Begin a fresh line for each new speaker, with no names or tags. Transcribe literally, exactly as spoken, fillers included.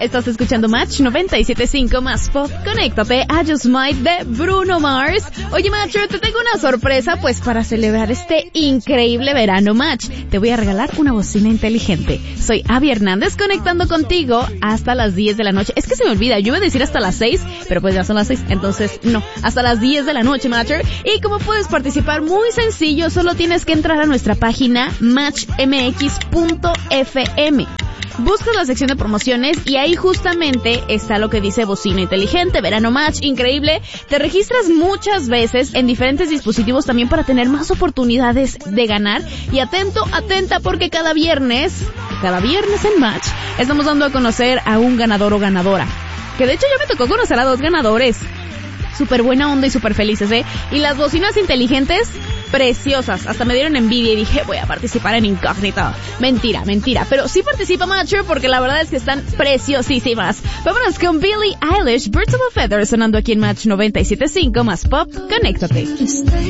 Estás escuchando Match noventa y siete punto cinco más pop. Conéctate a Just Might de Bruno Mars. Oye, Match, te tengo una sorpresa, pues para celebrar este increíble verano, Match, te voy a regalar una bocina inteligente. Soy Abby Hernández, conectando contigo hasta las diez de la noche. Es que se me olvida, yo iba a decir hasta las seis, pero pues ya son las seis, entonces no, hasta las diez de la noche, Matcher. Y como puedes participar, muy sencillo, solo tienes que entrar a nuestra página match m x punto f m. Buscas la sección de promociones y ahí justamente está lo que dice bocina inteligente, verano Match, increíble. Te registras muchas veces en diferentes dispositivos también para tener más oportunidades de ganar. Y atento, atenta, porque cada viernes, cada viernes en Match, estamos dando a conocer a un ganador o ganadora. Que de hecho ya me tocó conocer a dos ganadores. Súper buena onda y súper felices, ¿eh? Y las bocinas inteligentes, preciosas. Hasta me dieron envidia y dije, voy a participar en incógnito. Mentira, mentira. Pero sí participa, Matcher, porque la verdad es que están preciosísimas. Vámonos con Billie Eilish, Birds of a Feather, sonando aquí en Match noventa y siete punto cinco más pop. Conéctate.